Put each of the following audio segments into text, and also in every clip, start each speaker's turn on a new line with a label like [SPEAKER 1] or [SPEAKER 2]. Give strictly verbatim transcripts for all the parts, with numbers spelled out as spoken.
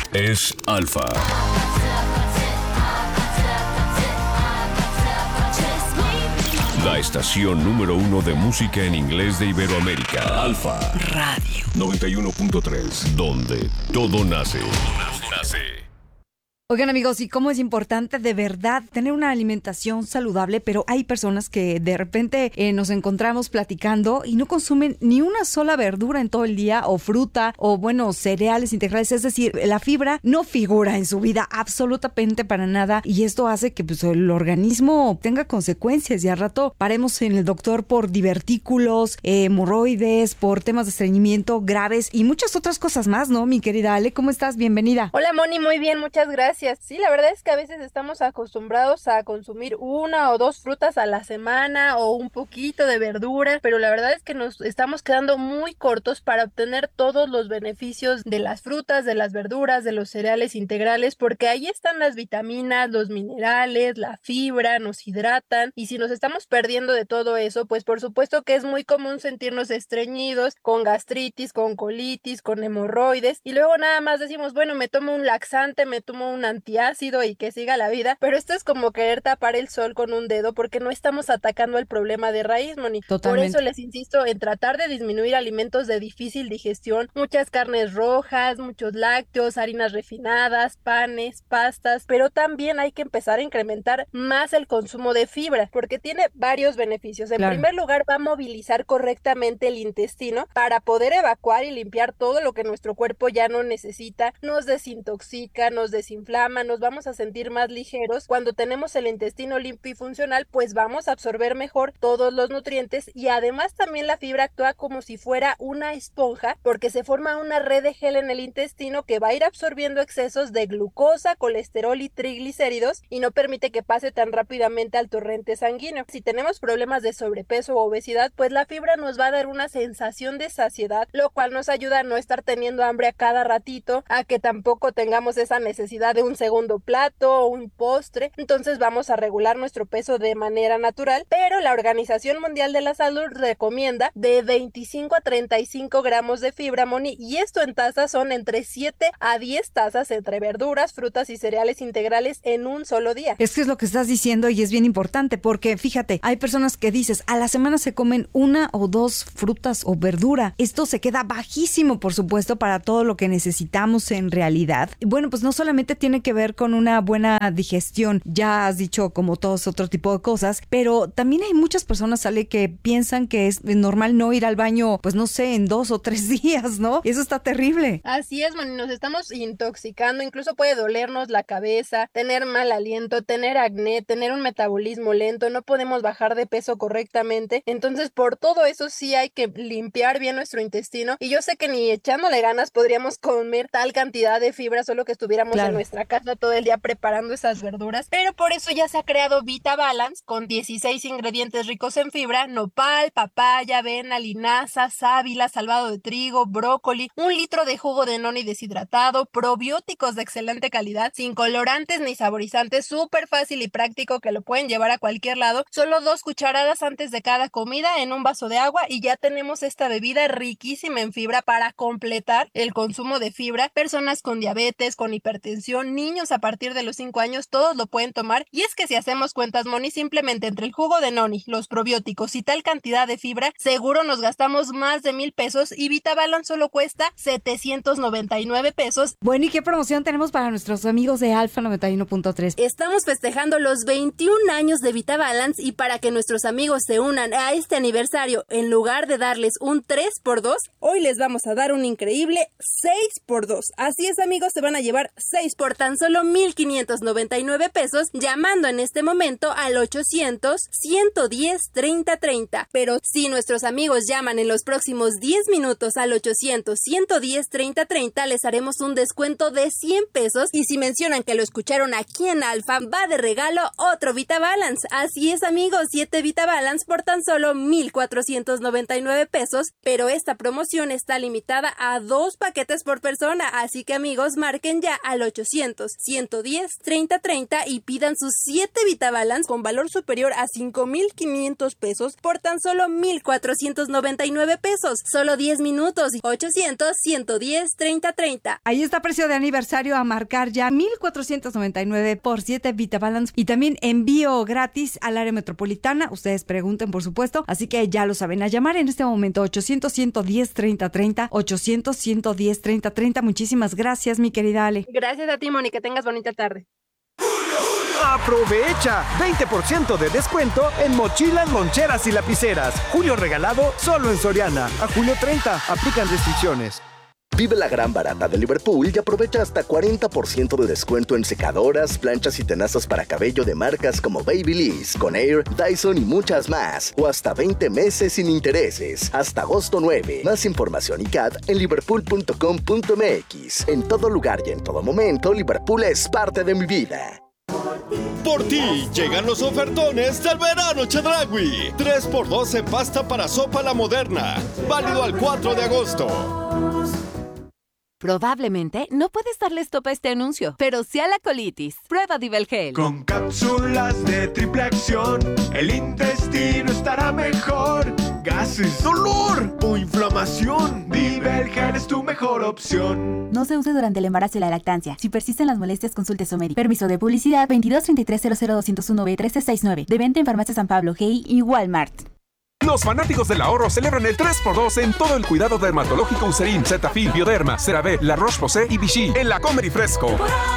[SPEAKER 1] es Alfa. La estación número uno de música en inglés de Iberoamérica. Alfa
[SPEAKER 2] Radio
[SPEAKER 1] noventa y uno punto tres, donde todo nace. Todo nace.
[SPEAKER 2] Oigan, amigos, y cómo es importante de verdad tener una alimentación saludable, pero hay personas que de repente eh, nos encontramos platicando y no consumen ni una sola verdura en todo el día, o fruta, o bueno, cereales integrales, es decir, la fibra no figura en su vida absolutamente para nada, y esto hace que pues, el organismo tenga consecuencias, y al rato paremos en el doctor por divertículos, eh, hemorroides, por temas de estreñimiento graves y muchas otras cosas más, ¿no, mi querida Ale? ¿Cómo estás? Bienvenida.
[SPEAKER 3] Hola, Moni, muy bien, muchas gracias. Sí, la verdad es que a veces estamos acostumbrados a consumir una o dos frutas a la semana o un poquito de verdura, pero la verdad es que nos estamos quedando muy cortos para obtener todos los beneficios de las frutas, de las verduras, de los cereales integrales, porque ahí están las vitaminas, los minerales, la fibra, nos hidratan, y si nos estamos perdiendo de todo eso, pues por supuesto que es muy común sentirnos estreñidos, con gastritis, con colitis, con hemorroides, y luego nada más decimos, bueno, me tomo un laxante, me tomo un antiácido y que siga la vida, pero esto es como querer tapar el sol con un dedo, porque no estamos atacando el problema de raíz, Moni.
[SPEAKER 2] Totalmente.
[SPEAKER 3] Por eso les insisto en tratar de disminuir alimentos de difícil digestión, muchas carnes rojas, muchos lácteos, harinas refinadas, panes, pastas, pero también hay que empezar a incrementar más el consumo de fibra, porque tiene varios beneficios. En
[SPEAKER 2] Claro.
[SPEAKER 3] primer lugar, va a movilizar correctamente el intestino para poder evacuar y limpiar todo lo que nuestro cuerpo ya no necesita, nos desintoxica, nos desinflama, nos vamos a sentir más ligeros. Cuando tenemos el intestino limpio y funcional, pues vamos a absorber mejor todos los nutrientes, y además también la fibra actúa como si fuera una esponja, porque se forma una red de gel en el intestino que va a ir absorbiendo excesos de glucosa, colesterol y triglicéridos, y no permite que pase tan rápidamente al torrente sanguíneo. Si tenemos problemas de sobrepeso o obesidad, pues la fibra nos va a dar una sensación de saciedad, lo cual nos ayuda a no estar teniendo hambre a cada ratito, a que tampoco tengamos esa necesidad de un segundo plato o un postre. Entonces vamos a regular nuestro peso de manera natural, pero la Organización Mundial de la Salud recomienda de veinticinco a treinta y cinco gramos de fibra, Moni, y esto en tazas son entre siete a diez tazas entre verduras, frutas y cereales integrales en un solo día.
[SPEAKER 2] Es que es lo que estás diciendo y es bien importante, porque fíjate, hay personas que dices, a la semana se comen una o dos frutas o verdura. Esto se queda bajísimo, por supuesto, para todo lo que necesitamos en realidad. Y bueno, pues no solamente tiene que ver con una buena digestión, ya has dicho como todos otro tipo de cosas, pero también hay muchas personas, Ale, que piensan que es normal no ir al baño, pues no sé, en dos o tres días, ¿no? Eso está terrible.
[SPEAKER 3] Así es, Moni, nos estamos intoxicando, incluso puede dolernos la cabeza, tener mal aliento, tener acné, tener un metabolismo lento, no podemos bajar de peso correctamente. Entonces, por todo eso sí hay que limpiar bien nuestro intestino, y yo sé que ni echándole ganas podríamos comer tal cantidad de fibra solo que estuviéramos
[SPEAKER 2] Claro.
[SPEAKER 3] en nuestra casa todo el día preparando esas verduras, pero por eso ya se ha creado Vita Balance con dieciséis ingredientes ricos en fibra: nopal, papaya, avena, linaza, sábila, salvado de trigo, brócoli, un litro de jugo de noni deshidratado, probióticos de excelente calidad, sin colorantes ni saborizantes, súper fácil y práctico, que lo pueden llevar a cualquier lado, solo dos cucharadas antes de cada comida en un vaso de agua, y ya tenemos esta bebida riquísima en fibra para completar el consumo de fibra. Personas con diabetes, con hipertensión, niños a partir de los cinco años, todos lo pueden tomar. Y es que si hacemos cuentas, Moni, simplemente entre el jugo de noni, los probióticos y tal cantidad de fibra, seguro nos gastamos más de mil pesos, y Vita Balance solo cuesta setecientos noventa y nueve pesos.
[SPEAKER 2] Bueno, ¿y qué promoción tenemos para nuestros amigos de Alfa noventa y uno punto tres?
[SPEAKER 4] Estamos festejando los veintiún años de Vita Balance, y para que nuestros amigos se unan a este aniversario, en lugar de darles un tres por dos, hoy les vamos a dar un increíble seis por dos. Así es, amigos, se van a llevar seis por tan solo mil quinientos noventa y nueve pesos, llamando en este momento al ochocientos, ciento diez, treinta treinta. Pero si nuestros amigos llaman en los próximos diez minutos al ochocientos, ciento diez, treinta treinta, les haremos un descuento de cien pesos, y si mencionan que lo escucharon aquí en Alfa, va de regalo otro Vita Balance. Así es, amigos, siete Vita Balance por tan solo mil cuatrocientos noventa y nueve pesos, pero esta promoción está limitada a dos paquetes por persona, así que, amigos, marquen ya al ochocientos, ochocientos, ciento diez, treinta treinta y pidan sus siete VitaBalance con valor superior a cinco mil quinientos pesos por tan solo mil cuatrocientos noventa y nueve pesos. Solo diez minutos. ochocientos, ciento diez, treinta treinta.
[SPEAKER 2] Ahí está precio de aniversario a marcar ya mil cuatrocientos noventa y nueve por siete VitaBalance y también envío gratis al área metropolitana. Ustedes pregunten, por supuesto, así que ya lo saben. A llamar en este momento ochocientos, ciento diez, treinta treinta, ochocientos, ciento diez, treinta treinta. Muchísimas gracias, mi querida Ale.
[SPEAKER 3] Gracias a ti, Moni, que tengas bonita tarde.
[SPEAKER 5] ¡Aprovecha! veinte por ciento de descuento en mochilas, loncheras y lapiceras. Julio regalado solo en Soriana. A julio treinta. Aplican restricciones.
[SPEAKER 6] Vive la gran barata de Liverpool y aprovecha hasta cuarenta por ciento de descuento en secadoras, planchas y tenazas para cabello de marcas como Babyliss, Conair, Dyson y muchas más. O hasta veinte meses sin intereses. Hasta agosto nueve. Más información y C A D en liverpool punto com punto m x. En todo lugar y en todo momento, Liverpool es parte de mi vida.
[SPEAKER 7] Por ti llegan los ofertones del verano Chedraui. tres por dos en pasta para sopa La Moderna. Válido al cuatro de agosto.
[SPEAKER 8] Probablemente no puedes darle stop a este anuncio, pero sí a la colitis. Prueba Divelgel.
[SPEAKER 9] Con cápsulas de triple acción, el intestino estará mejor. Gases, dolor o inflamación. Divelgel es tu mejor opción.
[SPEAKER 10] No se use durante el embarazo y la lactancia. Si persisten las molestias, consulte a su médico. Permiso de publicidad veintidós treinta y tres cero cero dos uno B trece sesenta y nueve. De venta en Farmacia San Pablo, G I y Walmart.
[SPEAKER 11] Los fanáticos del ahorro celebran el tres por dos en todo el cuidado dermatológico Eucerin, Cetaphil, Bioderma, CeraVe, La Roche-Posay y Vichy en la Comer y Fresco.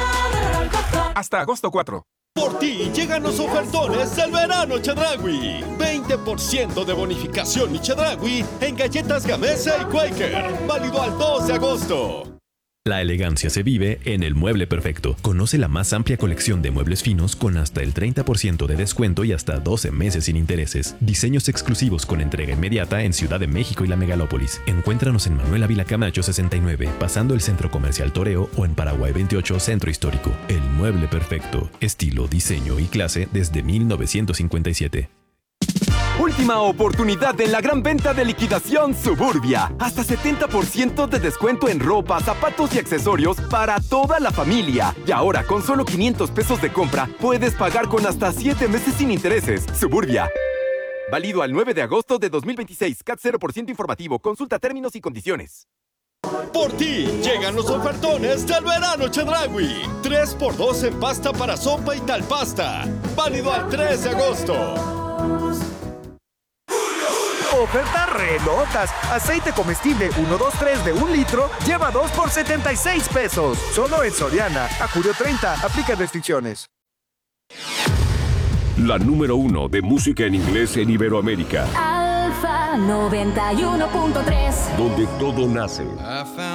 [SPEAKER 11] Hasta agosto cuatro.
[SPEAKER 7] Por ti llegan los ofertones del verano Chedraui. veinte por ciento de bonificación y Chedraui en galletas Gamesa y Quaker. Válido al dos de agosto.
[SPEAKER 12] La elegancia se vive en El Mueble Perfecto. Conoce la más amplia colección de muebles finos con hasta el treinta por ciento de descuento y hasta doce meses sin intereses. Diseños exclusivos con entrega inmediata en Ciudad de México y la Megalópolis. Encuéntranos en Manuel Ávila Camacho sesenta y nueve, pasando el Centro Comercial Toreo o en Paraguay veintiocho, Centro Histórico. El Mueble Perfecto. Estilo, diseño y clase desde mil novecientos cincuenta y siete.
[SPEAKER 13] Última oportunidad en la gran venta de liquidación Suburbia. Hasta setenta por ciento de descuento en ropa, zapatos y accesorios para toda la familia. Y ahora, con solo quinientos pesos de compra, puedes pagar con hasta siete meses sin intereses. Suburbia. Válido al nueve de agosto de dos mil veintiséis. C A T cero por ciento informativo. Consulta términos y condiciones.
[SPEAKER 7] Por ti llegan los ofertones del verano Chedraui. tres por dos en pasta para sopa y tal pasta. Válido al tres de agosto.
[SPEAKER 5] Ofertas re locas. Aceite comestible uno dos tres de un litro lleva dos por setenta y seis pesos. Solo en Soriana. A julio treinta. Aplica restricciones.
[SPEAKER 1] La número uno de música en inglés en Iberoamérica.
[SPEAKER 14] Alfa noventa y uno punto tres.
[SPEAKER 1] Donde todo nace.